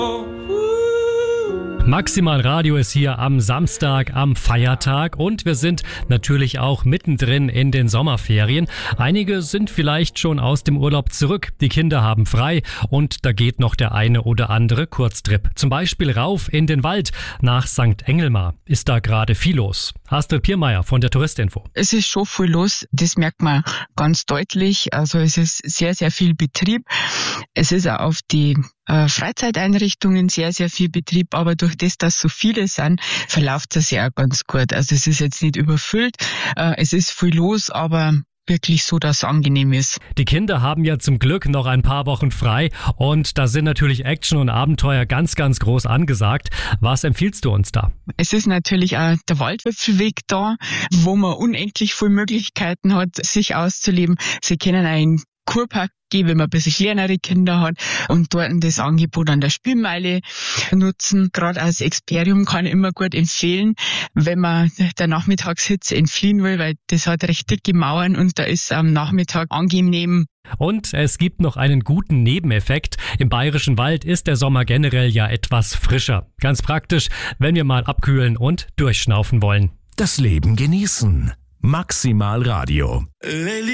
Maximal Radio ist hier am Samstag, am Feiertag, und wir sind natürlich auch mittendrin in den Sommerferien. Einige sind vielleicht schon aus dem Urlaub zurück, die Kinder haben frei und da geht noch der eine oder andere Kurztrip. Zum Beispiel rauf in den Wald nach St. Engelmar. Ist da gerade viel los? Astrid Piermeier von der Touristinfo. Es ist schon viel los, das merkt man ganz deutlich. Also es ist sehr, sehr viel Betrieb. Es ist auch auf die Freizeiteinrichtungen sehr, sehr viel Betrieb, aber durch das, dass so viele sind, verläuft das ja auch ganz gut. Also es ist jetzt nicht überfüllt, es ist viel los, aber wirklich so, dass es angenehm ist. Die Kinder haben ja zum Glück noch ein paar Wochen frei und da sind natürlich Action und Abenteuer ganz, ganz groß angesagt. Was empfiehlst du uns da? Es ist natürlich auch der Waldwipfelweg da, wo man unendlich viele Möglichkeiten hat, sich auszuleben. Sie können auch in Kurpark gehen, wenn man ein bisschen kleinere Kinder hat und dort das Angebot an der Spielmeile nutzen. Gerade als Experium kann ich immer gut empfehlen, wenn man der Nachmittagshitze entfliehen will, weil das hat recht dicke Mauern und da ist am Nachmittag angenehm. Und es gibt noch einen guten Nebeneffekt. Im Bayerischen Wald ist der Sommer generell ja etwas frischer. Ganz praktisch, wenn wir mal abkühlen und durchschnaufen wollen. Das Leben genießen. Maximal Radio.